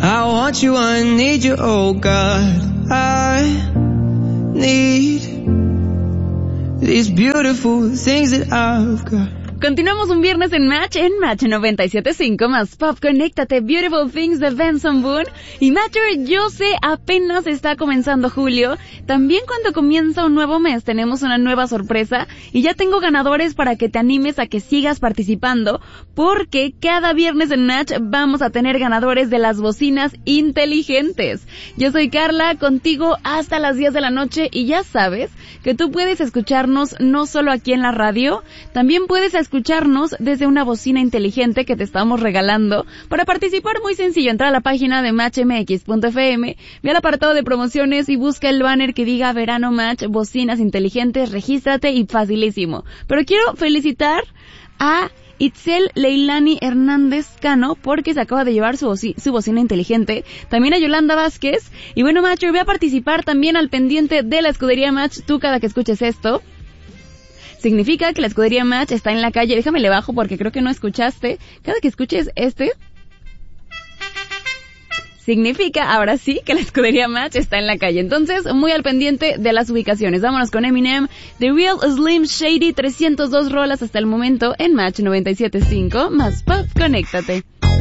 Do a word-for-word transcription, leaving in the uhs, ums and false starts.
I want you, I need you, oh God. I need these beautiful things that I've got. Continuamos un viernes en Match, en Match noventa y siete punto cinco, más pop, conéctate, Beautiful Things de Benson Boone. Y Matcher, yo sé, apenas está comenzando julio. También cuando comienza un nuevo mes tenemos una nueva sorpresa. Y ya tengo ganadores para que te animes a que sigas participando. Porque cada viernes en Match vamos a tener ganadores de las bocinas inteligentes. Yo soy Carla, contigo hasta las diez de la noche. Y ya sabes que tú puedes escucharnos no solo aquí en la radio, también puedes escucharnos escucharnos desde una bocina inteligente que te estamos regalando. Para participar, muy sencillo, entra a la página de match m x punto f m, ve al apartado de promociones y busca el banner que diga Verano Match, bocinas inteligentes, regístrate y facilísimo. Pero quiero felicitar a Itzel Leilani Hernández Cano porque se acaba de llevar su, boci- su bocina inteligente. También a Yolanda Vázquez. Y bueno, Match, voy a participar también al pendiente de la escudería Match. Tú cada que escuches esto, significa que la escudería Match está en la calle. Déjame le bajo porque creo que no escuchaste. Cada que escuches este, significa, ahora sí, que la escudería Match está en la calle. Entonces, muy al pendiente de las ubicaciones. Vámonos con Eminem, The Real Slim Shady, trescientas dos rolas hasta el momento en Match noventa y siete punto cinco, más pop, conéctate.